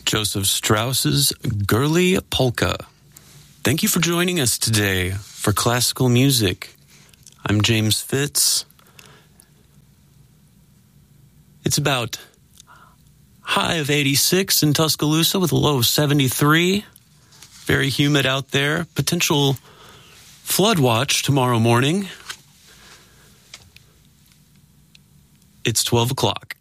Joseph Strauss's Girly Polka. Thank you for joining us today for classical music. I'm James Fitz. It's about high of 86 in Tuscaloosa with a low of 73. Very humid out there. Potential flood watch tomorrow morning. It's 12 o'clock.